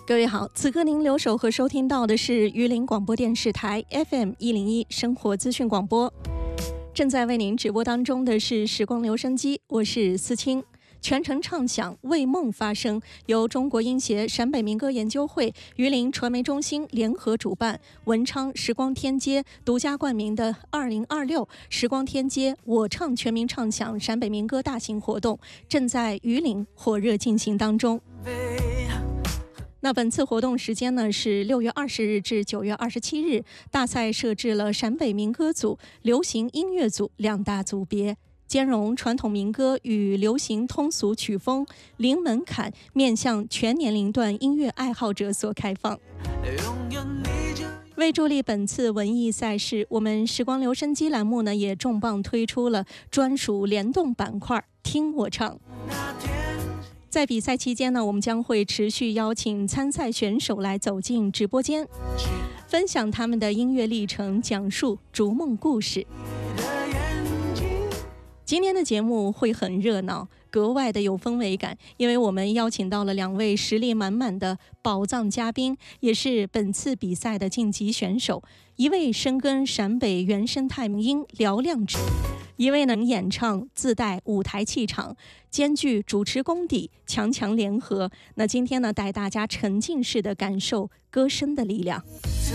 各位好，此刻您留守和收听到的是榆林广播电视台 FM101生活资讯广播，正在为您直播当中的是时光留声机，我是思清。全程唱响为梦发声，由中国音协陕北民歌研究会、榆林传媒中心联合主办，文昌时光天街独家冠名的2026时光天街我唱全民唱响陕北民歌大型活动，正在榆林火热进行当中。那本次活动时间呢是6月20日至9月27日，大赛设置了陕北民歌组、流行音乐组两大组别，兼容传统民歌与流行通俗曲风，零门槛，面向全年龄段音乐爱好者所开放。为助力本次文艺赛事，我们时光留声机栏目呢也重磅推出了专属联动板块听我唱。在比赛期间呢，我们将会持续邀请参赛选手来走进直播间，分享他们的音乐历程，讲述逐梦故事。今天的节目会很热闹，格外的有氛围感，因为我们邀请到了两位实力满满的宝藏嘉宾，也是本次比赛的晋级选手。一位深耕陕北原生态民音嘹亮指，一位能演唱自带舞台气场，兼具主持功底，强强联合。那今天呢，带大家沉浸式的感受歌声的力量。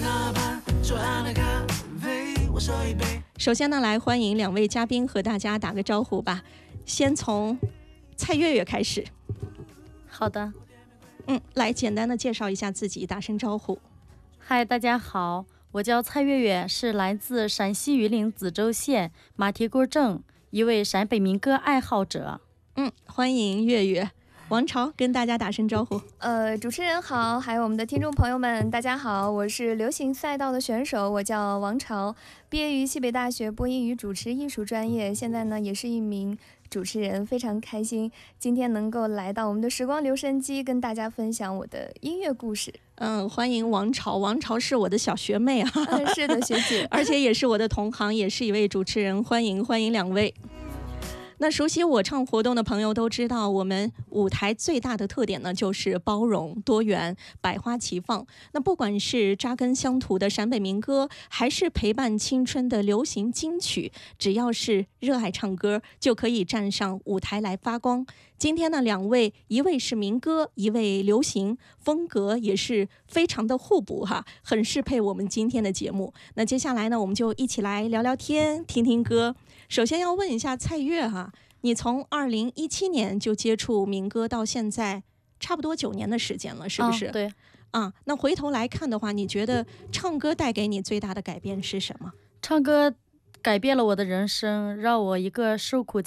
首先呢，来欢迎两位嘉宾和大家打个招呼吧。先从蔡月月开始。 好的。 来简单的介绍一下自己，打声招呼。 嗨，大家好，我叫蔡月月，是来自陕西榆林梓州县马蹄沟镇，一位陕北民歌爱好者。 欢迎月月。王朝跟大家打声招呼。 主持人好，还有我们的听众朋友们，大家好，我是流行赛道的选手，我叫王朝，毕业于西北大学播音与主持艺术专业，现在呢也是一名主持人，非常开心今天能够来到我们的时光留声机，跟大家分享我的音乐故事。 欢迎王朝，王朝是我的小学妹啊。 是的，学姐， 而且也是我的同行，也是一位主持人，欢迎两位。那熟悉我唱活动的朋友都知道，我们舞台最大的特点呢，就是包容多元，百花齐放。那不管是扎根乡土的陕北民歌，还是陪伴青春的流行金曲，只要是热爱唱歌，就可以站上舞台来发光。今天呢，两位，一位是民歌，一位流行，风格也是非常的互补哈，很适配我们今天的节目。那接下来呢，我们就一起来聊聊天，听听歌。首先要问一下蔡月哈，你从2017年就接触民歌到现在，差不多9年的时间了，是不是？ 对。 那回头来看的话，你觉得唱歌带给你最大的改变是什么？ 唱歌改变了我的人生，让我一个受苦